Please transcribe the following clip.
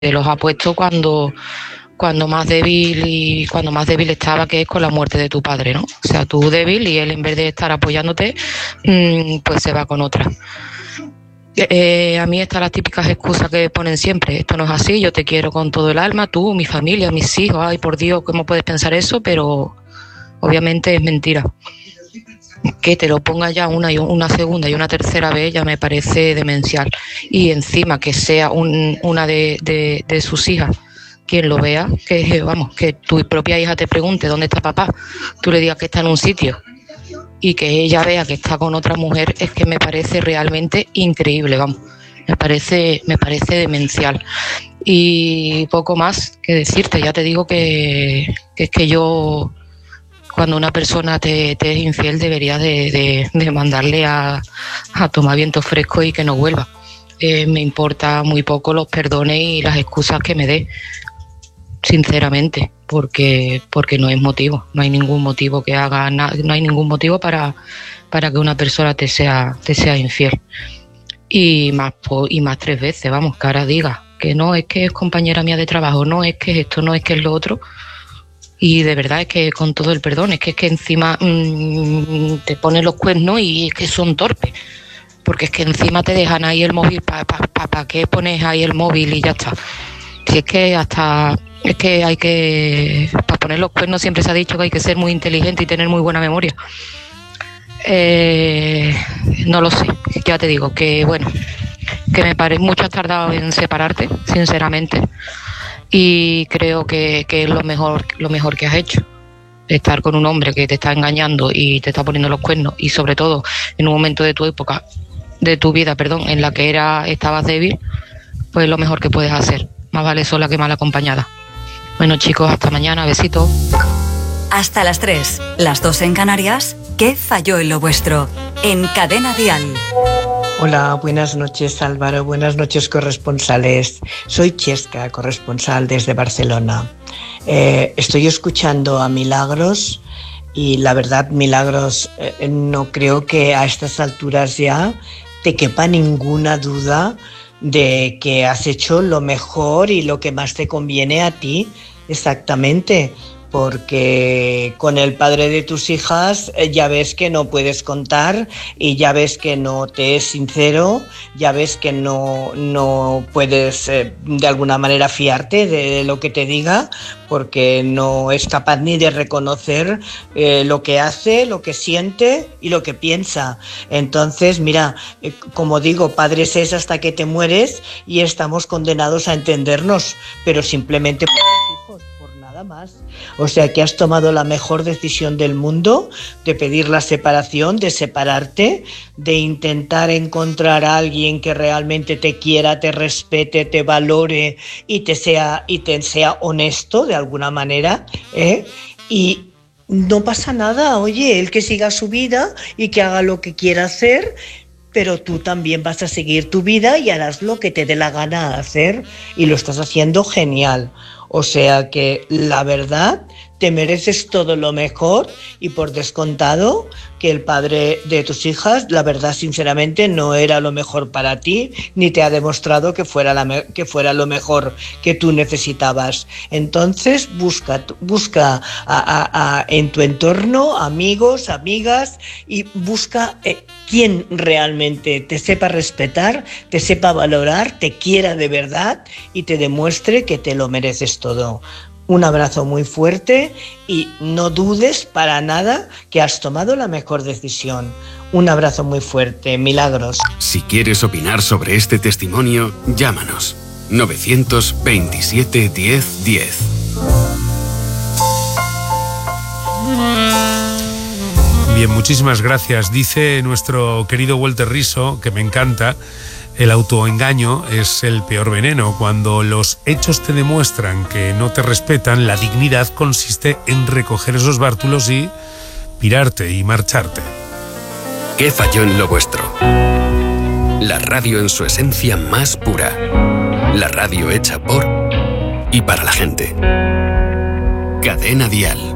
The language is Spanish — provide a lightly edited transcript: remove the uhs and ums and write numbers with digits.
los ha puesto cuando más débil estaba, que es con la muerte de tu padre, ¿no? O sea, tú débil y él, en vez de estar apoyándote, pues se va con otra. A mí están las típicas excusas que ponen siempre: esto no es así, yo te quiero con todo el alma, tú, mi familia, mis hijos, ay por Dios, ¿cómo puedes pensar eso? Pero obviamente es mentira. Que te lo ponga ya una segunda y una tercera vez ya me parece demencial. Y encima que sea una de sus hijas quien lo vea, que tu propia hija te pregunte dónde está papá, tú le digas que está en un sitio y que ella vea que está con otra mujer, es que me parece realmente increíble, vamos. Me parece demencial. Y poco más que decirte, ya te digo que es que yo, cuando una persona te es infiel, debería de mandarle a tomar viento fresco y que no vuelva. Me importa muy poco los perdones y las excusas que me dé, sinceramente, porque no es motivo, no hay ningún motivo que haga no hay ningún motivo para que una persona te sea infiel. Y más 3 veces, vamos, que ahora diga que no, es que es compañera mía de trabajo, no, es que es esto, no, es que es lo otro. Y de verdad es que, con todo el perdón, es que encima te ponen los cuernos y es que son torpes. Porque es que encima te dejan ahí el móvil, ¿para qué pones ahí el móvil y ya está? Si es que para poner los cuernos siempre se ha dicho que hay que ser muy inteligente y tener muy buena memoria. No lo sé, ya te digo que bueno, que me parece mucho has tardado en separarte, sinceramente. Y creo que es lo mejor que has hecho, estar con un hombre que te está engañando y te está poniendo los cuernos, y sobre todo en un momento de tu vida, en la que estabas débil, pues lo mejor que puedes hacer. Más vale sola que mal acompañada. Bueno, chicos, hasta mañana, besitos. Hasta las 3, las 2 en Canarias. ¿Qué falló en lo vuestro? En Cadena Dial. Hola, buenas noches Álvaro, buenas noches corresponsales. Soy Chesca, corresponsal desde Barcelona. Estoy escuchando a Milagros y la verdad, Milagros, no creo que a estas alturas ya te quepa ninguna duda de que has hecho lo mejor y lo que más te conviene a ti, exactamente. Porque con el padre de tus hijas ya ves que no puedes contar y ya ves que no te es sincero, ya ves que no puedes de alguna manera fiarte de lo que te diga, porque no es capaz ni de reconocer lo que hace, lo que siente y lo que piensa. Entonces, mira, como digo, padres es hasta que te mueres y estamos condenados a entendernos, pero simplemente por tus hijos, por nada más. O sea que has tomado la mejor decisión del mundo de pedir la separación, de separarte, de intentar encontrar a alguien que realmente te quiera, te respete, te valore y te sea honesto de alguna manera, ¿eh? Y no pasa nada, oye, él que siga su vida y que haga lo que quiera hacer, pero tú también vas a seguir tu vida y harás lo que te dé la gana hacer, y lo estás haciendo genial. O sea que la verdad, te mereces todo lo mejor, y por descontado que el padre de tus hijas, la verdad, sinceramente, no era lo mejor para ti, ni te ha demostrado que fuera lo mejor que tú necesitabas. Entonces busca en tu entorno amigos, amigas, y busca quien realmente te sepa respetar, te sepa valorar, te quiera de verdad y te demuestre que te lo mereces todo. Un abrazo muy fuerte y no dudes para nada que has tomado la mejor decisión. Un abrazo muy fuerte, Milagros. Si quieres opinar sobre este testimonio, llámanos. 927 10 10. Bien, muchísimas gracias. Dice nuestro querido Walter Riso, que me encanta: el autoengaño es el peor veneno. Cuando los hechos te demuestran que no te respetan, la dignidad consiste en recoger esos bártulos y pirarte y marcharte. ¿Qué falló en lo vuestro? La radio en su esencia más pura. La radio hecha por y para la gente. Cadena Dial.